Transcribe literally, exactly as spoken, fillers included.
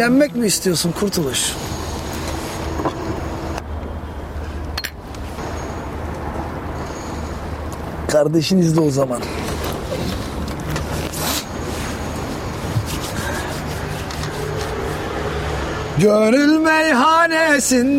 Eğlenmek mi istiyorsun Kurtuluş? Kardeşin izle o zaman. Gönül meyhanesinde